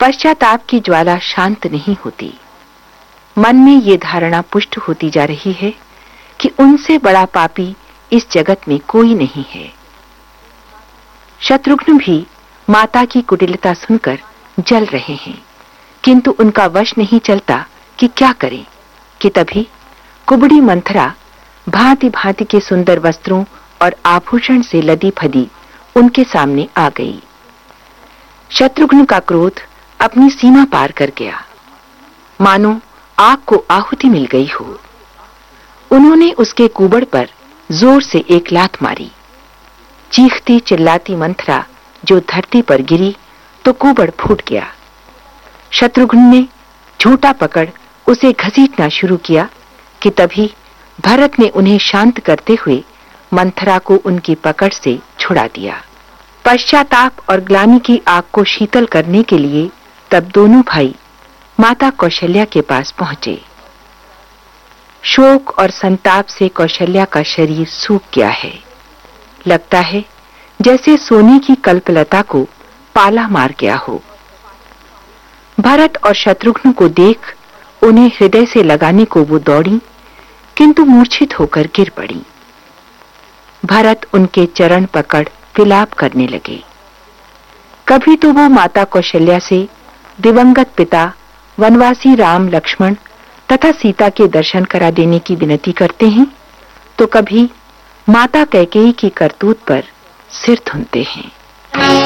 पश्चाताप की ज्वाला शांत नहीं होती। मन में ये धारणा पुष्ट होती जा रही है कि उनसे बड़ा पापी इस जगत में कोई नहीं है। शत्रुघ्न भी माता की कुटिलता सुनकर जल रहे हैं, किंतु उनका वश नहीं चलता कि क्या करें कि तभी कुबड़ी मंथरा भांति भांति के सुंदर वस्त्रों और आभूषण से लदी फदी उनके सामने आ गई। शत्रुघ्न का क्रोध अपनी सीमा पार कर गया, मानो आग को आहुति मिल गई हो। उन्होंने उसके कुबड़ पर जोर से एक लात मारी। चीखती चिल्लाती मंथरा जो धरती पर गिरी तो कुबड़ फूट गया। शत्रुघ्न ने झूठा पकड़ उसे घसीटना शुरू किया कि तभी भरत ने उन्हें शांत करते हुए मंथरा को उनकी पकड़ से छुड़ा दिया। पश्चाताप और ग्लानि की आग को शीतल करने के लिए तब दोनों भाई माता कौशल्या के पास पहुंचे। शोक और संताप से कौशल्या का शरीर सूख गया है। लगता है जैसे सोने की कल्पलता को पाला मार गया हो। भरत और शत्रुघ्न को देख उन्हें हृदय से लगाने को वो दौड़ी, किंतु मूर्छित होकर गिर पड़ी। भरत उनके चरण पकड़ विलाप करने लगे। कभी तो वो माता कौशल्या से दिवंगत पिता वनवासी राम, लक्ष्मण तथा सीता के दर्शन करा देने की विनती करते हैं, तो कभी माता कैकेयी की करतूत पर सिर धुनते हैं।